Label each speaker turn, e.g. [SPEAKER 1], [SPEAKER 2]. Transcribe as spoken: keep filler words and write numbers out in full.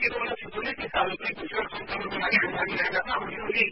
[SPEAKER 1] के गर्नु छिटो नै त्यस्ता पनि विश्वास सञ्चालनको लागि हामी लागिरहेका छौँ। अब यो